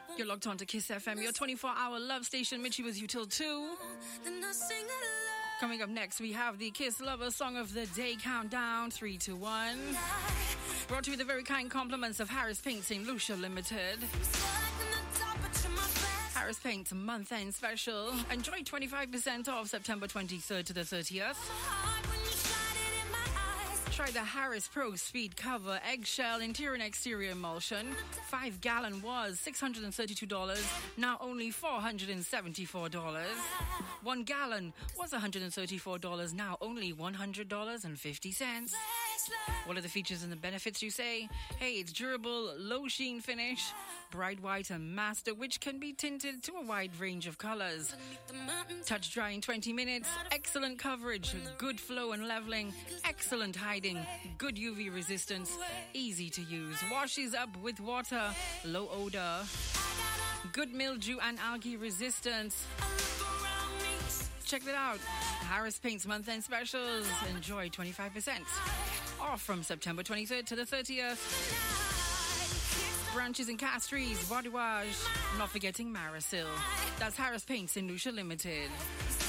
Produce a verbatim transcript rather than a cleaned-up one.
You're locked on to Kiss F M, your twenty-four hour love station. Mitchie with you till two. Coming up next, we have the Kiss Lover Song of the Day countdown, three, two, one. Brought to you with the very kind compliments of Harris Paint Saint Lucia Limited. Harris Paint month end special. Enjoy twenty-five percent off September twenty-third to the thirtieth. Try the Harris Pro Speed Cover Eggshell Interior and Exterior Emulsion. Five gallon was six hundred thirty-two dollars, now only four hundred seventy-four dollars. One gallon was one hundred thirty-four dollars, now only one hundred dollars and fifty cents. What are the features and the benefits, you say? Hey, it's durable, low sheen finish, bright white and master, which can be tinted to a wide range of colors. Touch dry in twenty minutes, excellent coverage, good flow and leveling, excellent hiding, good U V resistance, easy to use, washes up with water, low odor, good mildew and algae resistance. Check it out. Harris Paint's month-end specials. Enjoy twenty-five percent off from September twenty-third to the thirtieth. Branches in Castries, Body Wash, not forgetting Marisil. That's Harris Paint Saint Lucia Limited.